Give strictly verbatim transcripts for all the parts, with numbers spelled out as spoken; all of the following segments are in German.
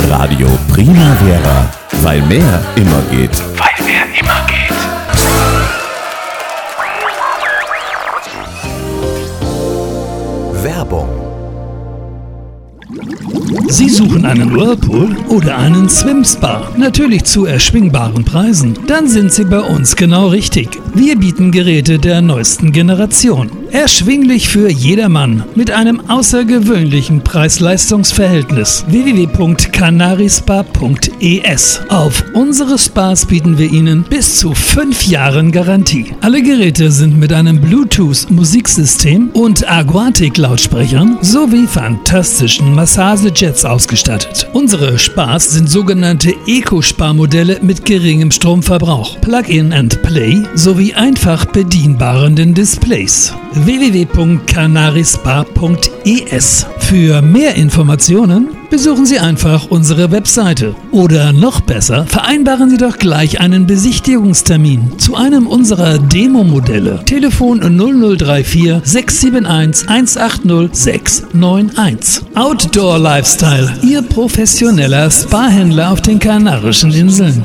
Radio Primavera, weil mehr immer geht. Weil mehr immer geht. Werbung. Sie suchen einen Whirlpool oder einen Swim-Spa? Natürlich zu erschwingbaren Preisen. Dann sind Sie bei uns genau richtig. Wir bieten Geräte der neuesten Generation. Erschwinglich für jedermann mit einem außergewöhnlichen Preis-Leistungs-Verhältnis. w w w punkt canarispa punkt e s. Auf unsere Spas bieten wir Ihnen bis zu fünf Jahren Garantie. Alle Geräte sind mit einem Bluetooth-Musiksystem und Aquatic-Lautsprechern sowie fantastischen Massagejets ausgestattet. Unsere Spas sind sogenannte Eco-Spa-Modelle mit geringem Stromverbrauch, Plug-in and Play sowie einfach bedienbaren Displays. w w w punkt canarispa punkt e s. Für mehr Informationen besuchen Sie einfach unsere Webseite. Oder noch besser, vereinbaren Sie doch gleich einen Besichtigungstermin zu einem unserer Demo-Modelle. Telefon null null drei vier sechs sieben eins eins acht null sechs neun eins. Outdoor Lifestyle, Ihr professioneller Spa-Händler auf den Kanarischen Inseln.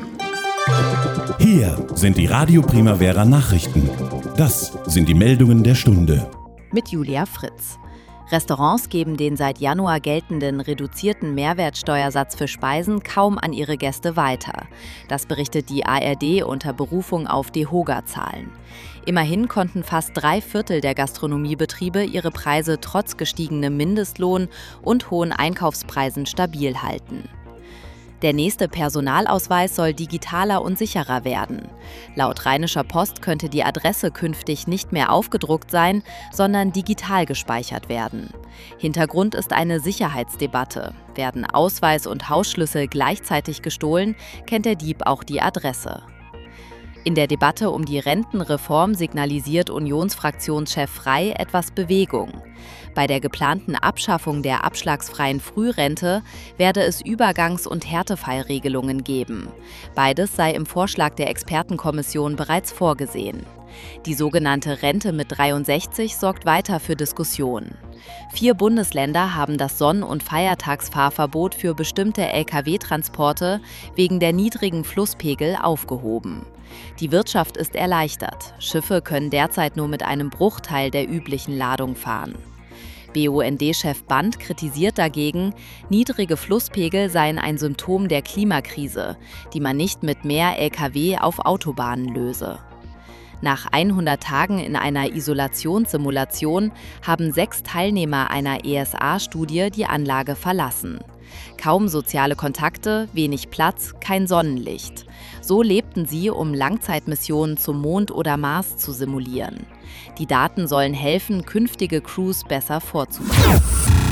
Hier sind die Radio Primavera Nachrichten. Das sind die Meldungen der Stunde. Mit Julia Fritz. Restaurants geben den seit Januar geltenden reduzierten Mehrwertsteuersatz für Speisen kaum an ihre Gäste weiter. Das berichtet die A R D unter Berufung auf DEHOGA-Zahlen. Immerhin konnten fast drei Viertel der Gastronomiebetriebe ihre Preise trotz gestiegenem Mindestlohn und hohen Einkaufspreisen stabil halten. Der nächste Personalausweis soll digitaler und sicherer werden. Laut Rheinischer Post könnte die Adresse künftig nicht mehr aufgedruckt sein, sondern digital gespeichert werden. Hintergrund ist eine Sicherheitsdebatte. Werden Ausweis und Hausschlüssel gleichzeitig gestohlen, kennt der Dieb auch die Adresse. In der Debatte um die Rentenreform signalisiert Unionsfraktionschef Frey etwas Bewegung. Bei der geplanten Abschaffung der abschlagsfreien Frührente werde es Übergangs- und Härtefallregelungen geben. Beides sei im Vorschlag der Expertenkommission bereits vorgesehen. Die sogenannte Rente mit dreiundsechzig sorgt weiter für Diskussionen. Vier Bundesländer haben das Sonn- und Feiertagsfahrverbot für bestimmte L K W-Transporte wegen der niedrigen Flusspegel aufgehoben. Die Wirtschaft ist erleichtert. Schiffe können derzeit nur mit einem Bruchteil der üblichen Ladung fahren. B U N D-Chef Band kritisiert dagegen, niedrige Flusspegel seien ein Symptom der Klimakrise, die man nicht mit mehr L K W auf Autobahnen löse. Nach hundert Tagen in einer Isolationssimulation haben sechs Teilnehmer einer E S A-Studie die Anlage verlassen. Kaum soziale Kontakte, wenig Platz, kein Sonnenlicht. So lebten sie, um Langzeitmissionen zum Mond oder Mars zu simulieren. Die Daten sollen helfen, künftige Crews besser vorzubereiten.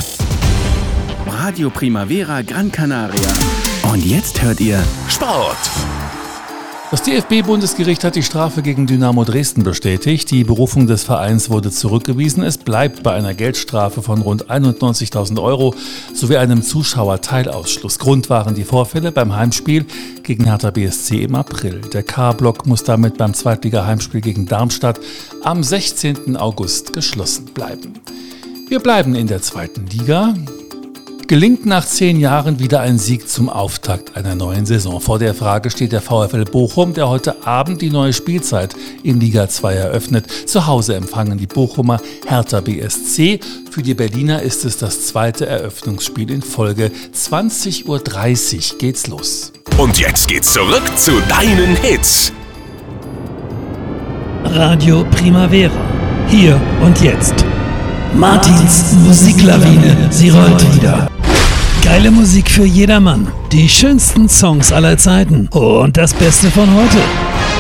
Radio Primavera Gran Canaria. Und jetzt hört ihr Sport. Das D F B-Bundesgericht hat die Strafe gegen Dynamo Dresden bestätigt. Die Berufung des Vereins wurde zurückgewiesen. Es bleibt bei einer Geldstrafe von rund einundneunzigtausend Euro sowie einem Zuschauerteilausschluss. Grund waren die Vorfälle beim Heimspiel gegen Hertha B S C im April. Der K-Block muss damit beim Zweitliga-Heimspiel gegen Darmstadt am sechzehnten August geschlossen bleiben. Wir bleiben in der zweiten Liga. Gelingt nach zehn Jahren wieder ein Sieg zum Auftakt einer neuen Saison? Vor der Frage steht der VfL Bochum, der heute Abend die neue Spielzeit in Liga zwei eröffnet. Zu Hause empfangen die Bochumer Hertha B S C. Für die Berliner ist es das zweite Eröffnungsspiel in Folge. zwanzig Uhr dreißig geht's los. Und jetzt geht's zurück zu deinen Hits. Radio Primavera. Hier und jetzt. Martins Musiklawine, sie rollt wieder. Geile Musik für jedermann. Die schönsten Songs aller Zeiten. Und das Beste von heute.